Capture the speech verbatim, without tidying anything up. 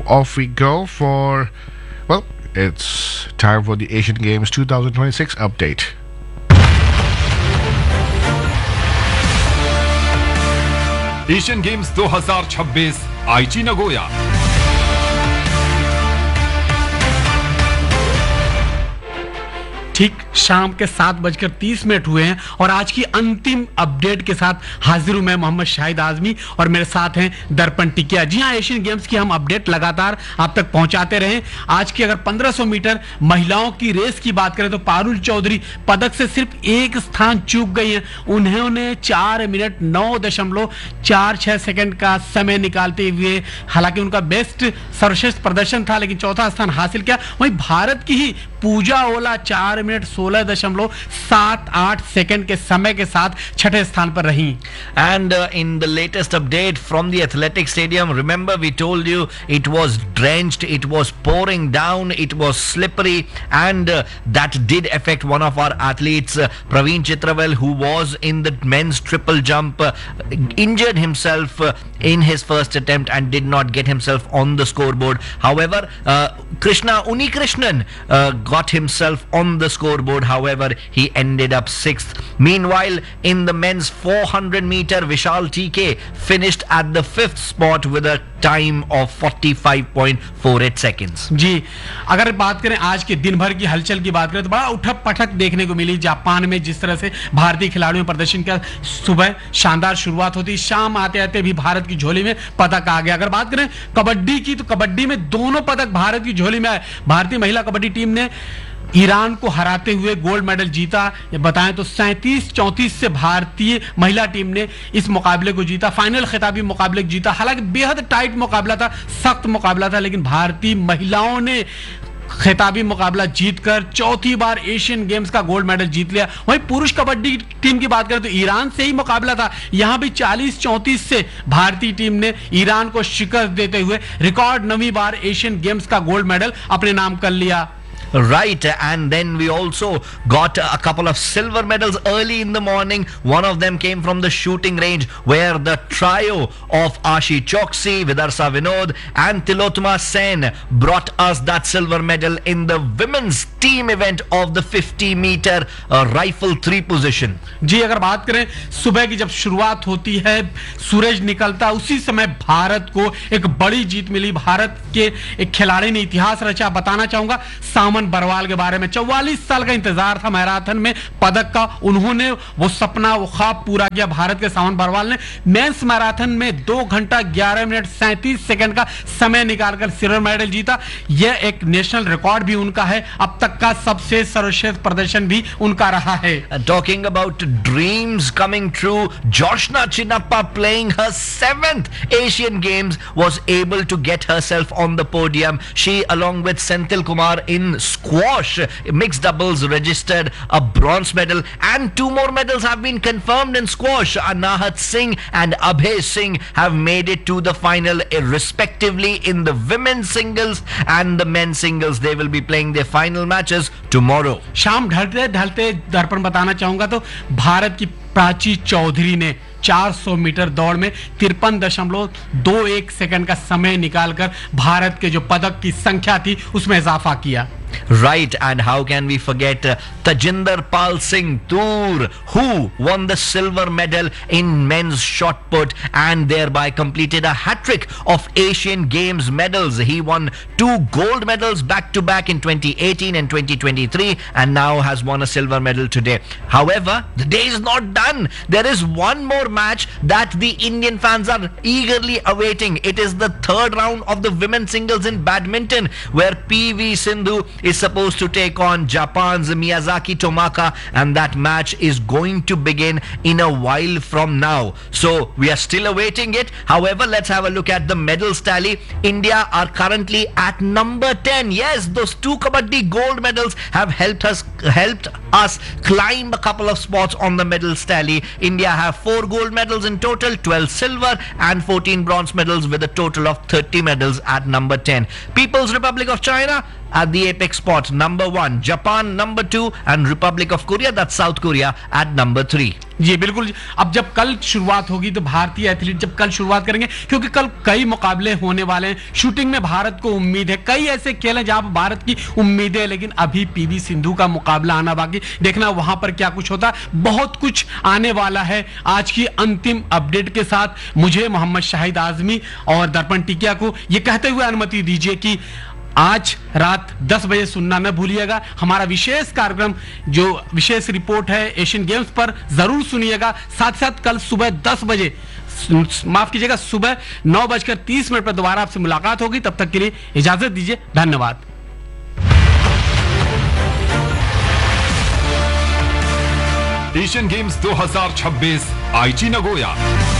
off we go for, well, it's time for the Asian Games twenty twenty-six update. Asian games दो हज़ार छब्बीस आईची Nagoya. ठीक शाम के सात बजकर तीस मिनट हुए हैं और आज की अंतिम अपडेट के साथ हाजिर हूं मैं मोहम्मद शाहिद आजमी और मेरे साथ हैं दर्पण टिकिया। जी हां, एशियन गेम्स की हम अपडेट लगातार आप तक पहुंचाते रहे। आज की अगर पंद्रह सौ मीटर महिलाओं की रेस की बात करें तो पारुल चौधरी पदक से सिर्फ एक स्थान चूक गई हैं। उन्होंने चार मिनट नौ दशमलव चार छह सेकंड का समय निकालते हुए, हालांकि उनका बेस्ट सर्वश्रेष्ठ प्रदर्शन था, लेकिन चौथा स्थान हासिल किया। वहीं भारत की ही पूजा ओला चार मिनट सोलह दशमलव सात आठ सेकंड के समय के साथ छठे स्थान पर रही। And uh, in the latest update from the athletic stadium, remember we told you it was drenched, it was pouring down, it was slippery, and uh, that did affect one of our athletes, uh, Praveen Chitravel, who was in the men's triple jump, uh, injured himself uh, in his first attempt and did not get himself on the scoreboard. However, uh, Krishna Unikrishnan uh, got himself on the scoreboard. However, he ended up sixth. Meanwhile, in the men's four hundred meter, Vishal T K finished at the fifth spot with a time of forty-five point four eight seconds. जी, अगर बात करें आज के दिन भर की हलचल की बात करें तो बड़ा उठक पटक देखने को मिली। जापान में जिस तरह से भारतीय खिलाड़ियों प्रदर्शन का, सुबह शानदार शुरुआत होती, शाम आते आते भी भारत की झोली में पदक आ गया। अगर बात करें कबड्डी की तो कबड्डी में दोनों पदक भारत की झोली में आए। भारतीय महिला कबड्डी टीम ने ईरान को हराते हुए गोल्ड मेडल जीता। ये बताएं तो सैंतीस चौंतीस से भारतीय महिला टीम ने इस मुकाबले को जीता, फाइनल खिताबी मुकाबले को जीता। हालांकि बेहद टाइट मुकाबला था, सख्त मुकाबला था, लेकिन भारतीय महिलाओं ने खिताबी मुकाबला जीतकर चौथी बार एशियन गेम्स का गोल्ड मेडल जीत लिया। वहीं पुरुष कबड्डी टीम की बात करें तो ईरान से ही मुकाबला था। यहां भी चालीस चौंतीस से भारतीय टीम ने ईरान को शिकस्त देते हुए रिकॉर्ड नवीं बार एशियन गेम्स का गोल्ड मेडल अपने नाम कर लिया। Right, and then we also got a couple of silver medals early in the morning. One of them came from the shooting range, where the trio of Ashi Choksi, Vidarsa Vinod and Tilotma Sen brought us that silver medal in the women's team event of the fifty meter uh, rifle three position. जी, अगर बात करें सुबह की जब शुरुआत होती है, सूरज निकलता, उसी समय भारत को एक बड़ी जीत मिली। भारत के एक खिलाड़ी ने इतिहास रचा। बताना चाहूंगा सामन बरवाल के बारे में। चौवालीस साल का इंतजार था मैराथन में पदक का, उन्होंने वो सपना, वो ख्वाब पूरा किया। भारत के सामन बरवाल ने मेंस मैराथन में दो घंटा ग्यारह मिनट सैंतीस सेकंड का समय निकालकर सिल्वर मेडल जीता। यह एक नेशनल रिकॉर्ड भी उनका है, अब तक का सबसे सर्वश्रेष्ठ प्रदर्शन भी उनका रहा है। Talking about dreams coming true, Joshna Chinnappa, playing her seventh Asian Games, was able to get herself on the podium. She, along with Senthil Kumar in squash mixed doubles, registered a bronze medal, and two more medals have been confirmed in squash. Anahat Singh and Abhay Singh have made it to the final respectively in the women's singles and the men's singles. They will be playing their final matches tomorrow. शाम ढलते ढलते दर्पण बताना चाहूंगा तो भारत की प्राची चौधरी ने चार सौ मीटर दौड़ में तिरपन दशमलव दो एक सेकंड का समय निकालकर भारत के जो पदक की संख्या थी उसमें इजाफा किया। Right, and how can we forget uh, Tajinder Pal Singh Toor, who won the silver medal in men's shot put and thereby completed a hat-trick of Asian Games medals. He won two gold medals back-to-back in twenty eighteen and twenty twenty-three and now has won a silver medal today. However, the day is not done. There is one more match that the Indian fans are eagerly awaiting. It is the third round of the women's singles in badminton, where P V Sindhu is supposed to take on Japan's Miyazaki Tomaka, and that match is going to begin in a while from now. So we are still awaiting it. However, let's have a look at the medals tally. India are currently at number ten. Yes, those two Kabaddi gold medals have helped us helped us climb a couple of spots on the medals tally. India have four gold medals in total, twelve silver and fourteen bronze medals, with a total of thirty medals at number ten. People's Republic of China at the apex spot. Number one, Japan. Number two, and Republic of Korea, that's South Korea, at number three. जी बिल्कुल। अब जब कल शुरुआत होगी तो भारतीय athlete जब कल शुरुआत करेंगे, क्योंकि कल कई मुकाबले होने वाले हैं। शूटिंग में भारत को उम्मीद है, कई ऐसे खेल हैं जहां पर भारत की उम्मीदें है, लेकिन अभी पीवी सिंधु का मुकाबला आना बाकी, देखना वहां पर क्या कुछ होता है। बहुत कुछ आने वाला है। आज की अंतिम अपडेट के साथ मुझे मोहम्मद शाहिद आजमी और दर्पण टिकिया को ये कहते हुए अनुमति दीजिए कि आज रात दस बजे सुनना न भूलिएगा। हमारा विशेष कार्यक्रम जो विशेष रिपोर्ट है एशियन गेम्स पर जरूर सुनिएगा। साथ साथ कल सुबह दस बजे, माफ कीजिएगा, सुबह नौ बजकर तीस मिनट पर दोबारा आपसे मुलाकात होगी। तब तक के लिए इजाजत दीजिए, धन्यवाद। एशियन गेम्स दो हज़ार छब्बीस आईची नगोया।